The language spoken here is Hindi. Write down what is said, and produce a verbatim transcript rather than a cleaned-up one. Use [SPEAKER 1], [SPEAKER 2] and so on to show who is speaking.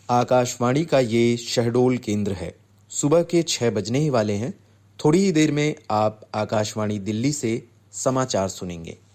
[SPEAKER 1] आकाशवाणी का ये शहडोल केंद्र है। सुबह के छह बजने ही वाले हैं। थोड़ी ही देर में आप आकाशवाणी दिल्ली से समाचार सुनेंगे।